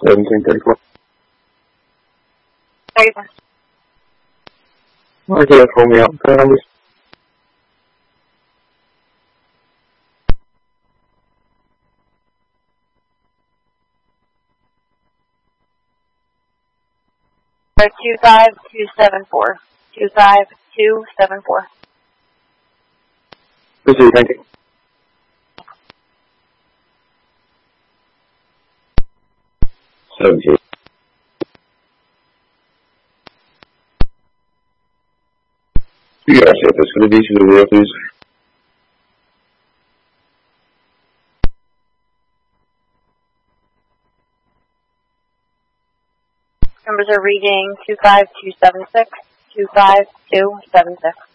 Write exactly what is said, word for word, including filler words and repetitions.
seventeen thirty-four. thirty-four. Okay, that's roll me out. The numbers. two five two seven four. two five two seven four. Proceed, thank you. Seventeen. You guys have this. Could it be to the wheel, please? Numbers are reading two five two seven six, two five two seven six.